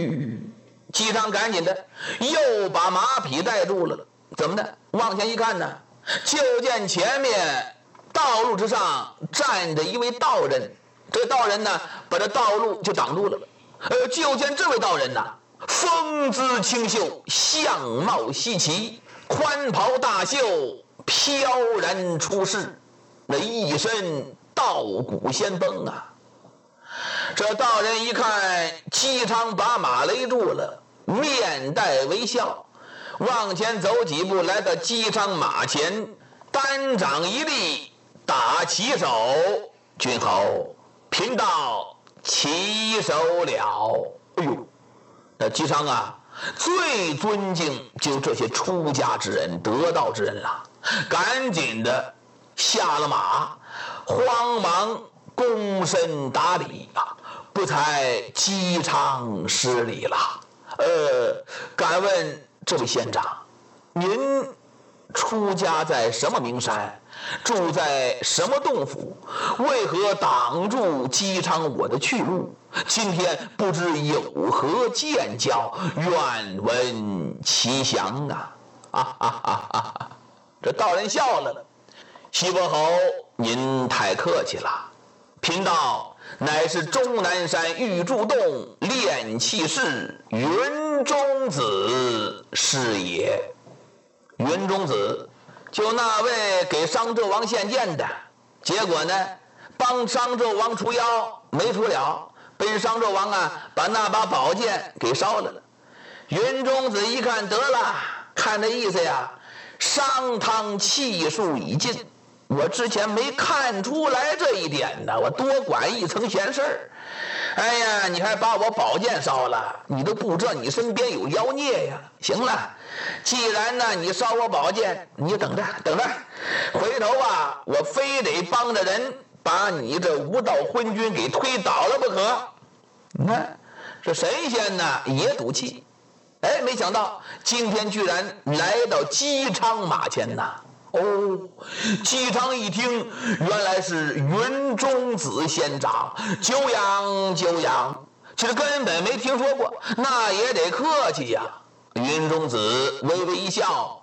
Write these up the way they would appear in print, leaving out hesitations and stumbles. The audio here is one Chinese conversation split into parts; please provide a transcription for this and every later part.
姬昌赶紧的又把马匹带住了。怎么的？往前一看呢，就见前面道路之上站着一位道人。这道人呢，把这道路就挡住了。就见这位道人呐，风姿清秀，相貌稀奇，宽袍大袖，飘然出世，那一身道骨仙风啊！这道人一看姬昌把马勒住了，面带微笑，往前走几步，来到姬昌马前，单掌一立，打起手：“君侯，贫道起手了。”哎呦，那姬昌啊，最尊敬就这些出家之人、得道之人了，赶紧的下了马，慌忙躬身打礼啊，不才姬昌失礼了。敢问这位仙长，您出家在什么名山，住在什么洞府？为何挡住姬昌我的去路？今天不知有何见教，愿闻其详啊！这道人笑了：“西伯侯，您太客气了。贫道乃是终南山玉柱洞炼气士云中子是也。”云中子就那位给商纣王献剑的，结果呢，帮商纣王除妖没除了，被商纣王啊把那把宝剑给烧了。云中子一看，得了，看这意思呀，商汤气数已尽。我之前没看出来这一点呢，我多管一层闲事儿。哎呀，你还把我宝剑烧了，你都不知道你身边有妖孽呀！行了，既然呢你烧我宝剑，你等着，回头啊，我非得帮着人把你这无道昏君给推倒了不可。你看这神仙呢也赌气，没想到今天居然来到姬昌马前呐。姬昌一听，原来是云中子仙长，久仰，其实根本没听说过，那也得客气呀。云中子微微一笑，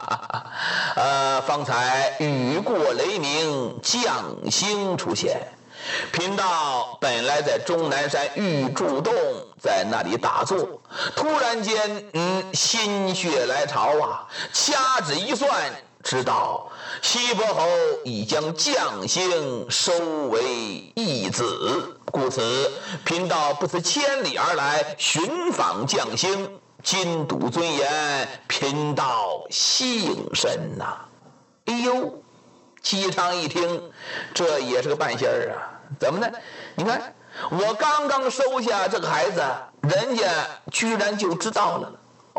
方才雨过雷鸣，将星出现。贫道本来在终南山玉柱洞，在那里打坐，突然间，心血来潮啊，掐指一算，知道西伯侯已将将星收为义子，故此贫道不辞千里而来寻访将星，今睹尊严，贫道幸甚呐！哎呦，姬昌一听，这也是个半仙儿啊！怎么呢？你看我刚刚收下这个孩子，人家居然就知道了。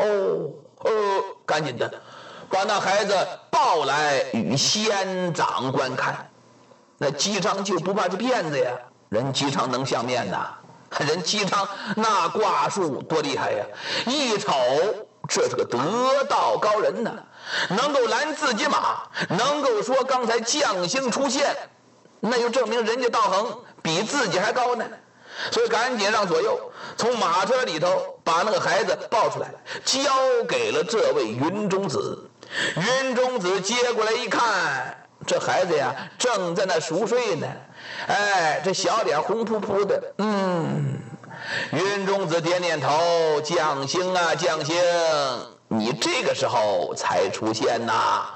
赶紧的把那孩子抱来与仙长观看。那姬昌就不怕这骗子呀，人姬昌能相面呐，人姬昌那卦术多厉害呀！一瞅这是个得道高人呐，能够拦自己马，能够说刚才将星出现，那就证明人家道行比自己还高呢。所以赶紧让左右从马车里头把那个孩子抱出来，交给了这位云中子。云中子接过来一看，这孩子呀正在那熟睡呢，这小脸红扑扑的。云中子点点头：“将星啊，将星，你这个时候才出现呐！”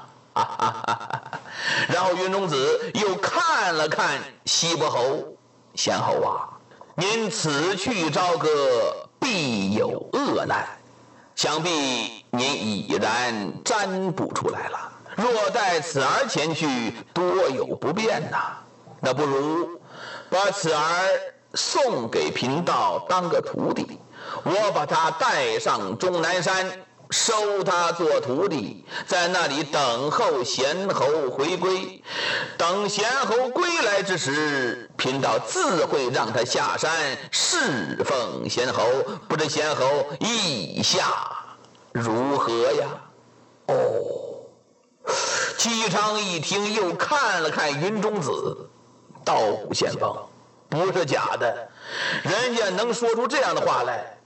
然后云中子又看了看西伯侯：“贤侯啊，您此去朝歌，必有恶难，想必您已然占卜出来了。若带此儿前去，多有不便呐。那不如把此儿送给贫道当个徒弟，我把他带上终南山，收他做徒弟，在那里等候贤侯回归。等贤侯归来之时，贫道自会让他下山侍奉贤侯，不知贤侯意下如何呀？”姬昌一听，又看了看云中子，道骨仙风不是假的，人家能说出这样的话来，